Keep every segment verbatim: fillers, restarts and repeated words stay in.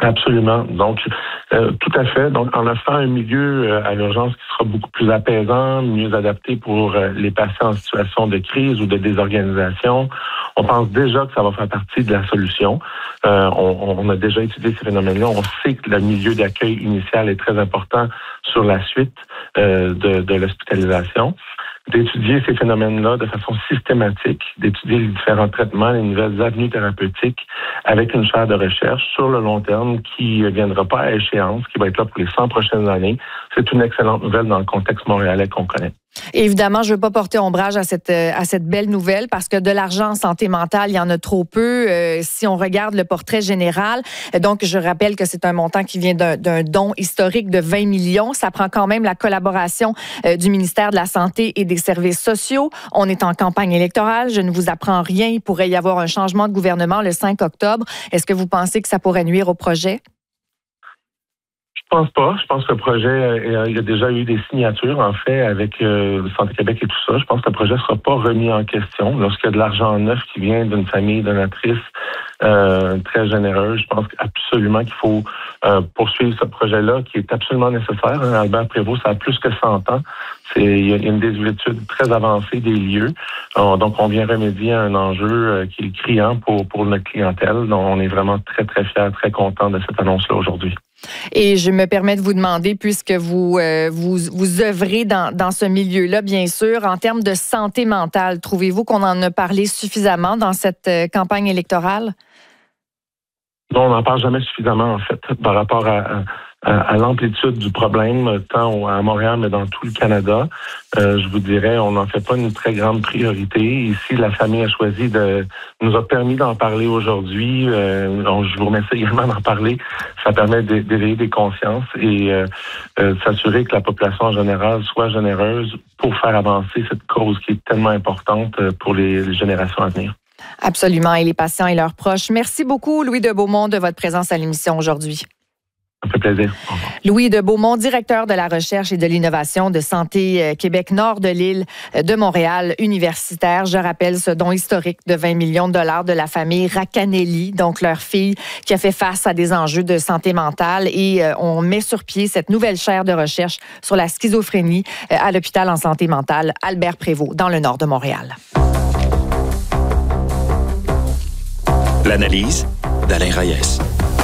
Absolument. Donc, euh, tout à fait. Donc, en offrant un milieu euh, à l'urgence qui sera beaucoup plus apaisant, mieux adapté pour euh, les patients en situation de crise ou de désorganisation, on pense déjà que ça va faire partie de la solution. Euh, on, on a déjà étudié ces phénomènes-là. On sait que le milieu d'accueil initial est très important sur la suite euh, de, de l'hospitalisation. D'étudier ces phénomènes-là de façon systématique, d'étudier les différents traitements, les nouvelles avenues thérapeutiques avec une chaire de recherche sur le long terme qui ne viendra pas à échéance, qui va être là pour les cent prochaines années. C'est une excellente nouvelle dans le contexte montréalais qu'on connaît. Et évidemment, je ne veux pas porter ombrage à cette, à cette belle nouvelle parce que de l'argent en santé mentale, il y en a trop peu euh, si on regarde le portrait général. Donc, je rappelle que c'est un montant qui vient d'un, d'un don historique de vingt millions. Ça prend quand même la collaboration euh, du ministère de la Santé et des Services sociaux. On est en campagne électorale. Je ne vous apprends rien. Il pourrait y avoir un changement de gouvernement le cinq octobre. Est-ce que vous pensez que ça pourrait nuire au projet? Je pense pas. Je pense que le projet, euh, il y a déjà eu des signatures, en fait, avec euh, Santé Québec et tout ça. Je pense que le projet ne sera pas remis en question. Lorsqu'il y a de l'argent neuf qui vient d'une famille donatrice euh, très généreuse, je pense absolument qu'il faut euh, poursuivre ce projet-là qui est absolument nécessaire. Hein. Albert Prévost, ça a plus que cent ans. C'est, il y a une désuétude très avancée des lieux. Euh, donc, on vient remédier à un enjeu euh, qui est criant pour, pour notre clientèle. Donc, on est vraiment très, très fiers, très contents de cette annonce-là aujourd'hui. Et je me permets de vous demander, puisque vous euh, vous, vous œuvrez dans, dans ce milieu-là, bien sûr, en termes de santé mentale, trouvez-vous qu'on en a parlé suffisamment dans cette euh, campagne électorale? Non, on n'en parle jamais suffisamment, en fait, par rapport à, à, à l'amplitude du problème, tant à Montréal, mais dans tout le Canada. Euh, je vous dirais, on n'en fait pas une très grande priorité. Ici, la famille a choisi de, nous a permis d'en parler aujourd'hui. Euh, donc, je vous remercie également d'en parler. Ça permet d'éveiller des consciences et euh, euh, s'assurer que la population en général soit généreuse pour faire avancer cette cause qui est tellement importante pour les, les générations à venir. Absolument, et les patients et leurs proches. Merci beaucoup, Louis de Beaumont, de votre présence à l'émission aujourd'hui. Ça fait plaisir. Au revoir. Louis de Beaumont, directeur de la recherche et de l'innovation de Santé Québec Nord de l'île de Montréal, universitaire. Je rappelle ce don historique de vingt millions de dollars de la famille Racanelli, donc leur fille qui a fait face à des enjeux de santé mentale. Et euh, on met sur pied cette nouvelle chaire de recherche sur la schizophrénie euh, à l'hôpital en santé mentale Albert Prévost, dans le nord de Montréal. L'analyse d'Alain Reyes.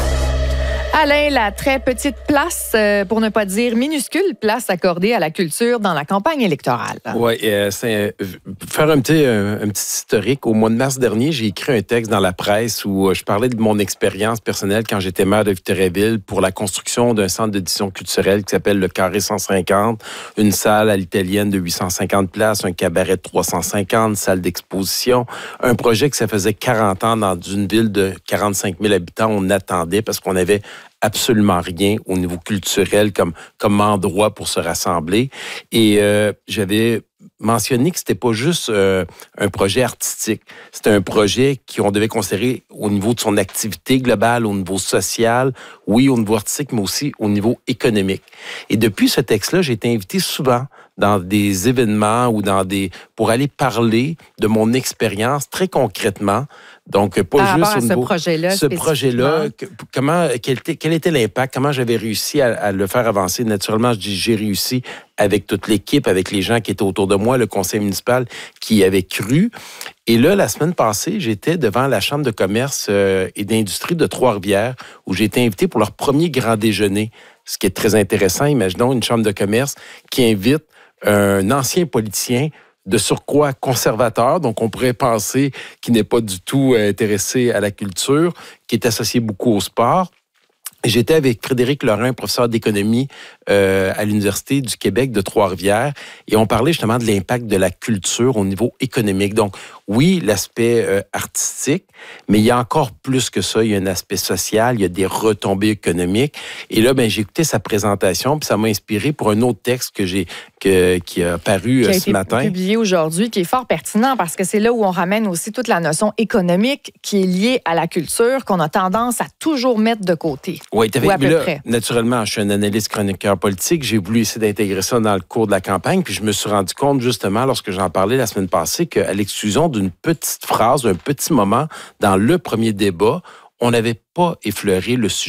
Alain, la très petite place, euh, pour ne pas dire minuscule place accordée à la culture dans la campagne électorale. Oui, euh, c'est euh, faire un petit, un, un petit historique. Au mois de mars dernier, j'ai écrit un texte dans la presse où euh, je parlais de mon expérience personnelle quand j'étais maire de Victoriaville pour la construction d'un centre de diffusion culturelle qui s'appelle le Carré cent cinquante, une salle à l'italienne de huit cent cinquante places, un cabaret de trois cent cinquante, salle d'exposition, un projet que ça faisait quarante ans dans une ville de quarante-cinq mille habitants. On attendait parce qu'on avait absolument rien au niveau culturel comme, comme endroit pour se rassembler. Et euh, j'avais mentionné que c'était pas juste euh, un projet artistique. C'était un projet qu'on devait considérer au niveau de son activité globale, au niveau social, oui, au niveau artistique, mais aussi au niveau économique. Et depuis ce texte-là, j'ai été invité souvent dans des événements ou dans des pour aller parler de mon expérience très concrètement. Donc, pas Par juste rapport au à niveau... ce projet-là, Ce projet-là, que, comment, quel était, quel était l'impact? Comment j'avais réussi à, à le faire avancer? Naturellement, je dis j'ai réussi avec toute l'équipe, avec les gens qui étaient autour de moi, le conseil municipal qui avait cru. Et là, la semaine passée, j'étais devant la Chambre de commerce euh, et d'industrie de Trois-Rivières où j'ai été invité pour leur premier grand déjeuner. Ce qui est très intéressant, imaginons une chambre de commerce qui invite un ancien politicien de surcroît conservateur, donc on pourrait penser qu'il n'est pas du tout intéressé à la culture, qui est associé beaucoup au sport. J'étais avec Frédéric Lorrain, professeur d'économie euh, à l'Université du Québec de Trois-Rivières, et on parlait justement de l'impact de la culture au niveau économique. Donc, oui, l'aspect euh, artistique, mais il y a encore plus que ça. Il y a un aspect social, il y a des retombées économiques. Et là, ben, j'ai écouté sa présentation, puis ça m'a inspiré pour un autre texte que j'ai que, qui a paru qui a ce été matin. Publié aujourd'hui, qui est fort pertinent parce que c'est là où on ramène aussi toute la notion économique qui est liée à la culture, qu'on a tendance à toujours mettre de côté. Oui, ou à peu là, près. Naturellement, je suis un analyste chroniqueur politique. J'ai voulu essayer d'intégrer ça dans le cours de la campagne. Puis je me suis rendu compte, justement, lorsque j'en parlais la semaine passée, qu'à l'exclusion d'une petite phrase, d'un petit moment dans le premier débat, on n'avait pas effleuré le sujet